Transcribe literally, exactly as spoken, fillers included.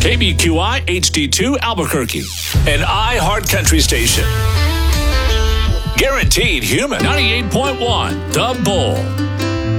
K B Q I H D two Albuquerque, an iHeart Country station. Guaranteed Human. ninety-eight point one The Bull.